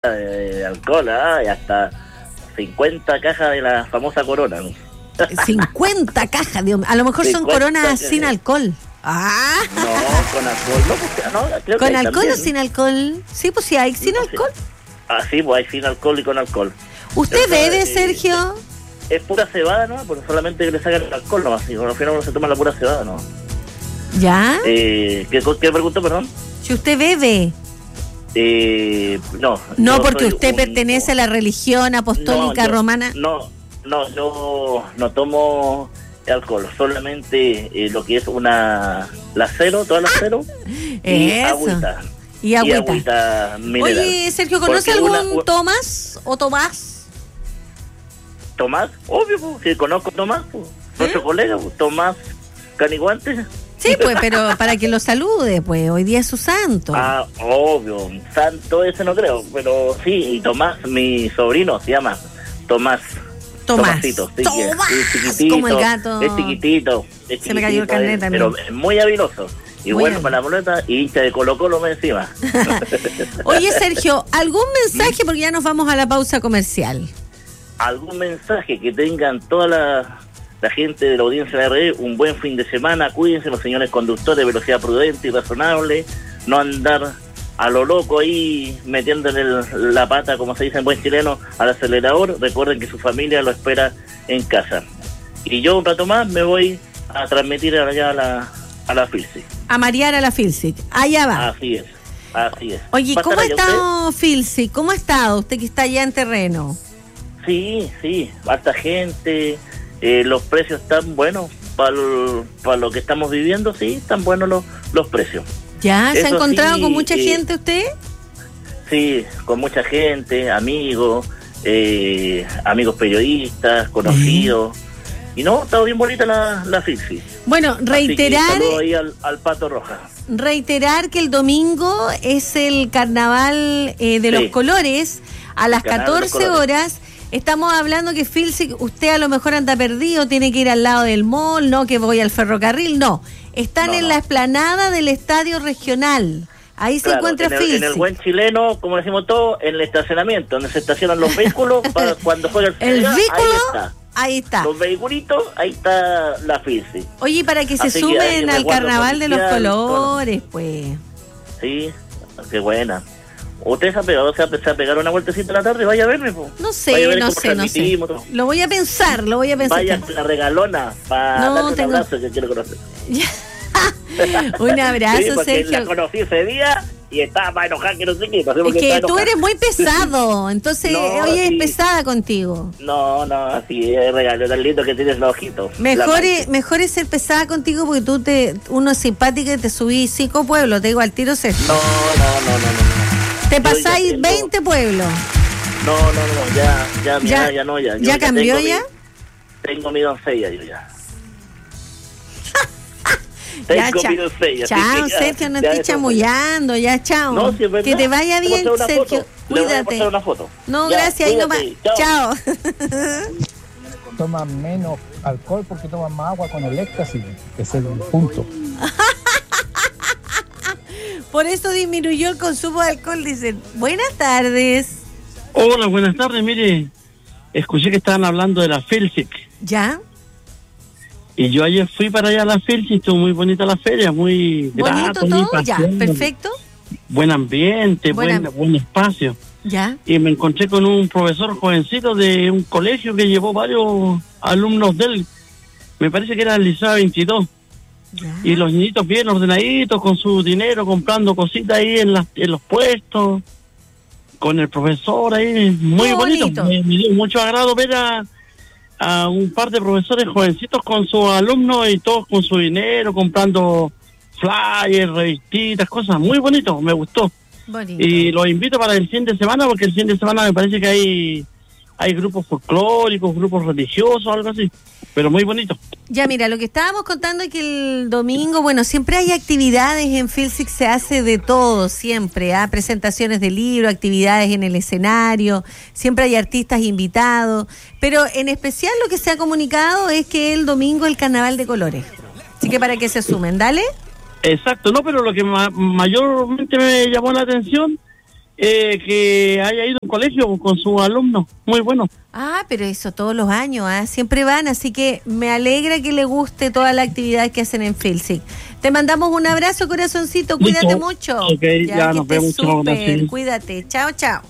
de alcohol, y hasta 50 cajas de la famosa Corona, ¿no? 50 cajas, Dios mío. A lo mejor son Coronas sin alcohol. No, con alcohol, no, pues, no, creo ¿Con que alcohol también. o sin alcohol? Sí, pues sí hay sin alcohol. Sí, pues hay sin alcohol y con alcohol. ¿Usted bebe, Sergio? Es pura cebada, ¿no? Porque solamente le sacan el alcohol, ¿no? Así, al final uno se toma la pura cebada, ¿no? ¿Ya? ¿Qué preguntó, perdón? Si usted bebe. No. No, porque usted pertenece a la religión apostólica romana. No, yo no tomo alcohol, solamente lo que es la cero, toda la cero, y agüita. Y agüita mineral. Oye, Sergio, ¿conoce algún Tomás o Tomás? ¿Tomás? Obvio, pues, que conozco a Tomás, pues, nuestro colega, pues, Tomás Caniguante. Sí, pues, pero para que lo salude, pues, hoy día es su santo. Obvio, santo ese no creo, pero sí, y Tomás, mi sobrino, se llama Tomás. Tomasito, sí, Tomás, es chiquitito, como el gato. Es chiquitito. Se me cayó el carnet también. Pero es muy habiloso. Y muy bueno, para la boleta y hincha de Colo-Colo me encima. Oye, Sergio, ¿algún mensaje? Porque ya nos vamos a la pausa comercial. ¿Algún mensaje que tengan toda la gente de la audiencia de la red? Un buen fin de semana, cuídense los señores conductores, velocidad prudente y razonable, no andar a lo loco ahí metiéndole la pata, como se dice en buen chileno, al acelerador. Recuerden que su familia lo espera en casa. Y yo un rato más me voy a transmitir allá a la Filsic. A marear a la Filsic. Allá va. Así es. Oye, ¿cómo ha estado Filsic? ¿Cómo ha estado usted que está allá en terreno? Sí, harta gente, los precios están buenos para lo que estamos viviendo, sí, están buenos los precios. ¿Ya? ¿Se ha encontrado con mucha gente usted? Sí, con mucha gente, amigos periodistas, conocidos. Y no, está bien bonita la Filsic. Bueno, reiterar... Saludo ahí al Pato Roja. Reiterar que el domingo es el carnaval de los colores a las 14 horas. Estamos hablando que Filsic, usted a lo mejor anda perdido, tiene que ir al lado del mall, no que voy al ferrocarril, no. Están en la explanada del estadio regional. Ahí se encuentra Filsic. En el buen chileno, como decimos todos, en el estacionamiento, donde se estacionan los vehículos para cuando juega el vehículo. Ahí está. Los vehiculitos, ahí está la Filsic. Oye, para que se sumen al carnaval de los colores, pues. Sí, qué buena. ¿Usted se ha pegado una vueltecita en la tarde? Vaya a verme, po. No sé. Lo voy a pensar. Vaya a la regalona para darle un abrazo que quiero conocer. Un abrazo, Sergio. La conocí ese día y estaba para enojar que no sé qué. Es que tú eres muy pesado, entonces hoy es pesada contigo. No, así es regalo tan lindo que tienes los ojitos. Mejor es ser pesada contigo porque uno es simpática y te subís 5 pueblos, te digo al tiro, Sergio. No. Te pasáis 20 pueblos. No, ya no. ¿Ya cambió ya? Tengo mi doncella yo ya. Chao, Sergio, no estés chamullando, ya, chao. No, si que te vaya bien, Sergio. Cuídate. No, ya, gracias, ahí nomás. Chao. Toman menos alcohol porque toman más agua con el éxtasis. Ese es el punto. Por eso disminuyó el consumo de alcohol, dicen. Buenas tardes. Hola, buenas tardes. Mire, escuché que estaban hablando de la Filsic. ¿Ya? Y yo ayer fui para allá a la Filsic, estuvo muy bonita la feria, muy bonito todo, ya, perfecto. Buen ambiente, buen espacio. Ya. Y me encontré con un profesor jovencito de un colegio que llevó varios alumnos de él. Me parece que era el Liceo 22. Ya. Y los niñitos bien ordenaditos, con su dinero, comprando cositas ahí en los puestos, con el profesor ahí, muy bonito. Me dio mucho agrado ver a un par de profesores jovencitos con sus alumnos y todos con su dinero, comprando flyers, revistitas, cosas muy bonitos, me gustó. Bonito. Y los invito para el fin de semana, porque el fin de semana me parece que hay grupos folclóricos, grupos religiosos, algo así, pero muy bonito. Ya, mira, lo que estábamos contando es que el domingo, bueno, siempre hay actividades en Filsic, se hace de todo, siempre, presentaciones de libros, actividades en el escenario, siempre hay artistas invitados, pero en especial lo que se ha comunicado es que el domingo es el Carnaval de Colores, así que para que se sumen, dale. Exacto, no, pero lo que mayormente me llamó la atención que haya ido a un colegio con sus alumnos, muy bueno. Ah, pero eso todos los años, siempre van, así que me alegra que le guste toda la actividad que hacen en Filsic. Te mandamos un abrazo, corazoncito, cuídate Listo. mucho. Ok, ya nos vemos. Súper, cuídate, chao, chao.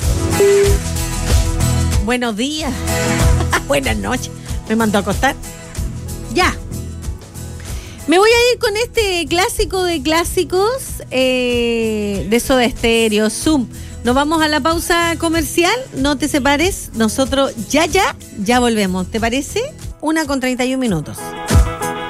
Buenos días, buenas noches, me mandó a acostar. Ya. Me voy a ir con este clásico de clásicos de Soda Stereo, Zoom. Nos vamos a la pausa comercial, no te separes, nosotros ya volvemos, ¿te parece? 1:31 minutos.